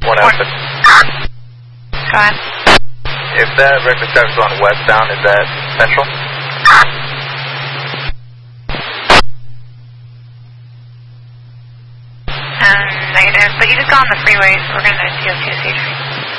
One Alpha. Go ahead. If that reckless drive is going westbound, is that central? Negative, but you just got on the freeway, so we're going to do a 2 stage.